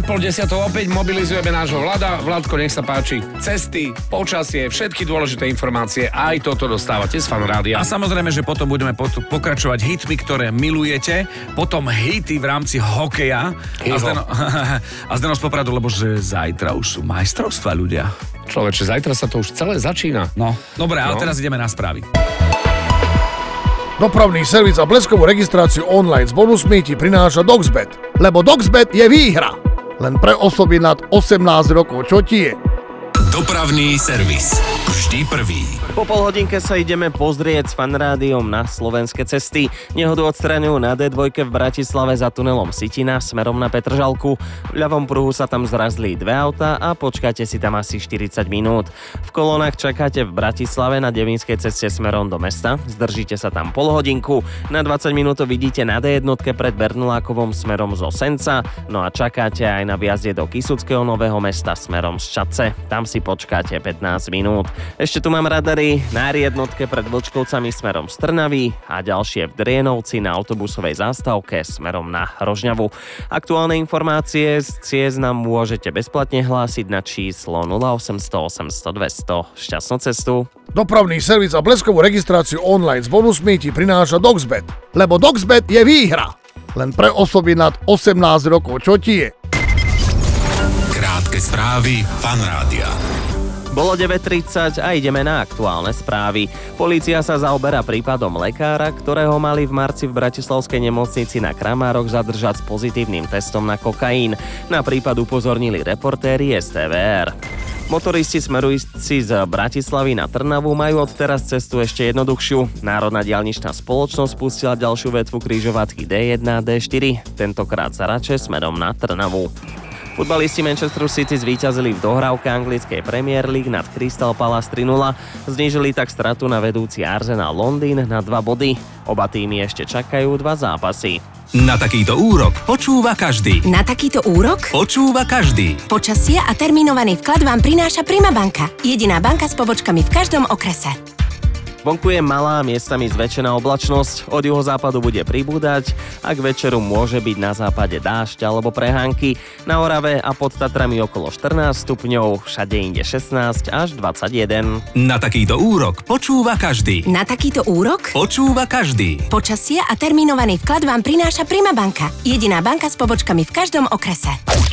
9:30 opäť mobilizujeme nášho Vlada. Vladko, nech sa páči. Cesty, počasie, všetky dôležité informácie, aj toto dostávate z Fan Rádia. A samozrejme, že potom budeme pokračovať hitmi, ktoré milujete, potom hity v rámci hokeja. A Zdeno z Popradu, lebo že zajtra už sú majstrovstvá, ľudia. Človeče, zajtra sa to už celé začína. No, dobre, ale teraz ideme na správy. Dopravný servis a bleskovú registráciu online s bonusmi ti prináša Doxbet. Lebo Doxbet je výhra. Len pre osoby nad 18 rokov. Čo ti je? Dopravný servis. Vždy prvý. Po polhodinke sa ideme pozrieť s Fan Rádiom na slovenské cesty. Nehodu odstraňujú na D2 v Bratislave za tunelom Sitina smerom na Petržalku. V ľavom pruhu sa tam zrazli 2 autá a počkáte si tam asi 40 minút. V kolónach čakáte v Bratislave na Devínskej ceste smerom do mesta. Zdržíte sa tam polhodinku. Na 20 minút vidíte na D1 pred Bernolákovom smerom zo Senca. No a čakáte aj na vjazde do Kysuckého Nového Mesta smerom z Čadce. Tam si počkáte 15 minút. Ešte tu mám radary na R1 pred Vlčkovcami smerom z Trnavy a ďalšie v Drienovci na autobusovej zástavke smerom na Rožňavu. Aktuálne informácie z ciest nám môžete bezplatne hlásiť na číslo 0800 800 200. Šťastnú cestu. Dopravný servis a bleskovú registráciu online s bonusmi ti prináša Doxbet. Lebo Doxbet je výhra. Len pre osoby nad 18 rokov. Čo ti je? Krátke správy Fan Rádia. Bolo 9:30 a ideme na aktuálne správy. Polícia sa zaoberá prípadom lekára, ktorého mali v marci v bratislavskej nemocnici na Kramároch zadržať s pozitívnym testom na kokain. Na prípad upozornili reportéri STVR. Motoristi smerujúci z Bratislavy na Trnavu majú odteraz cestu ešte jednoduchšiu. Národná diaľničná spoločnosť spustila ďalšiu vetvu križovatky D1 a D4, tentokrát sa radšej smerom na Trnavu. Futbalisti Manchesteru City zvíťazili v dohrávke anglickej Premier League nad Crystal Palace 3-0. Znížili tak stratu na vedúci Arsenal Londýn na 2 body. Oba týmy ešte čakajú 2 zápasy. Na takýto úrok počúva každý. Na takýto úrok Počúva každý. počasie a termínovaný vklad vám prináša Prima banka. Jediná banka s pobočkami v každom okrese. Vonku je malá, miestami zväčšená oblačnosť, od juhozápadu bude pribúdať a k večeru môže byť na západe dážď alebo prehánky. Na Orave a pod Tatrami okolo 14 stupňov, všade inde 16 až 21. Na takýto úrok počúva každý. Na takýto úrok Počúva každý. počasie a termínovaný vklad vám prináša Prima banka. Jediná banka s pobočkami v každom okrese.